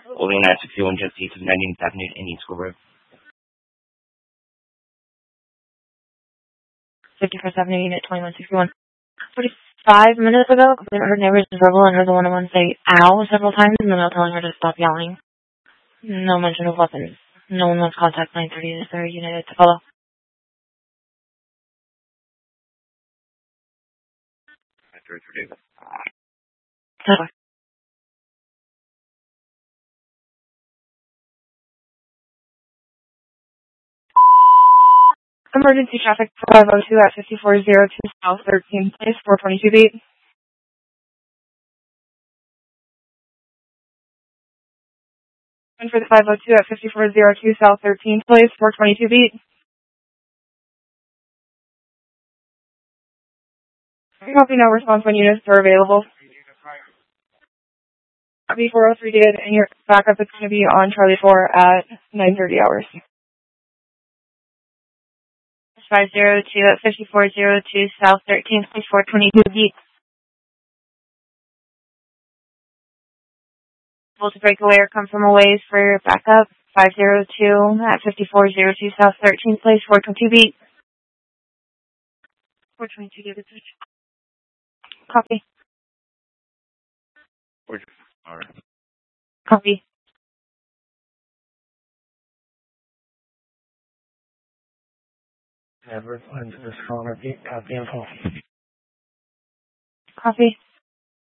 Holding 961 Jet C to the 19th Avenue in East Grove. 51st Avenue, Unit 2161. 45 minutes ago, I heard neighbors verbal and heard the one say ow several times, and then I was telling her to stop yelling. No mention of weapons. No one wants contact 930. Is there a unit to follow? Emergency traffic 502 at 5402 South 13th Place, 422 beat. And for the 502 at 5402 South 13th Place, 422 beat. Copy, no response when units are available. Copy 403 did, and your backup is going to be on Charlie 4 at 9:30 hours. 502 at 5402 South 13th Place, 422 beat. Able to break away or come from a ways for your backup. 502 at 5402 South 13th Place, 422 beat. 422 did. Copy. Alright. Copy. Never find this phone repeat. Copy info. Copy.